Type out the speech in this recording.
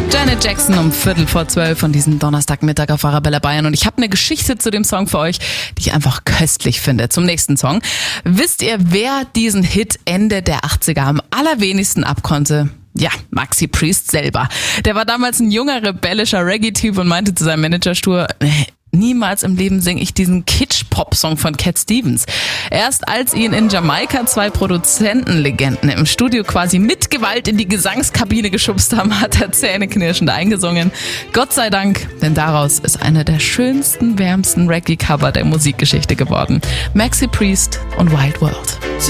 Janet Jackson um 11:45 von diesem Donnerstagmittag auf Arabella Bayern. Und ich habe eine Geschichte zu dem Song für euch, die ich einfach köstlich finde. Zum nächsten Song. Wisst ihr, wer diesen Hit Ende der 80er am allerwenigsten abkonnte? Ja, Maxi Priest selber. Der war damals ein junger, rebellischer Reggae-Typ und meinte zu seinem Manager stur, niemals im Leben singe ich diesen Kitsch-Pop-Song von Cat Stevens. Erst als ihn in Jamaika 2 Produzentenlegenden im Studio quasi mit Gewalt in die Gesangskabine geschubst haben, hat er zähneknirschend eingesungen. Gott sei Dank, denn daraus ist einer der schönsten, wärmsten Reggae-Cover der Musikgeschichte geworden. Maxi Priest und Wild World.